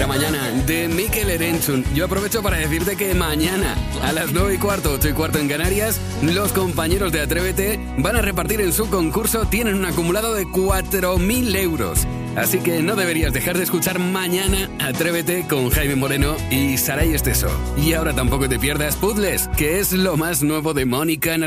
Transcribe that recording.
Será mañana, de Mikel Erentzun. Yo aprovecho para decirte que mañana, a las 9:15, 8:15 en Canarias, los compañeros de Atrévete van a repartir en su concurso. Tienen un acumulado de 4.000 euros. Así que no deberías dejar de escuchar mañana Atrévete con Jaime Moreno y Saray Esteso. Y ahora tampoco te pierdas Puzzles, que es lo más nuevo de Mónica